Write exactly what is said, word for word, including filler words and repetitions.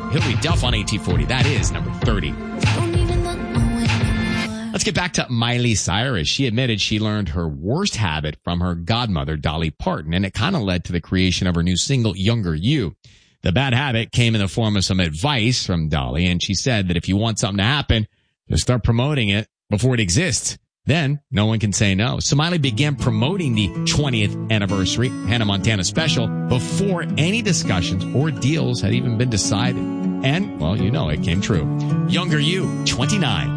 Hilary Duff on eighteen forty. That is number thirty. Let's get back to Miley Cyrus. She admitted she learned her worst habit from her godmother, Dolly Parton, and it kind of led to the creation of her new single, Younger You. The bad habit came in the form of some advice from Dolly, and she said that if you want something to happen, just start promoting it before it exists. Then no one can say no. So Miley began promoting the twentieth anniversary Hannah Montana special before any discussions or deals had even been decided. And, well, you know, it came true. Younger You, twenty-nine.